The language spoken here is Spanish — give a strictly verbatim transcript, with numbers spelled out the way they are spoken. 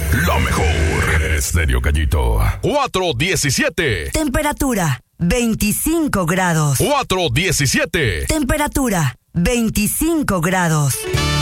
La mejor. Estéreo Gallito. cuatro diecisiete. Temperatura veinticinco grados. cuatro diecisiete. Temperatura veinticinco grados.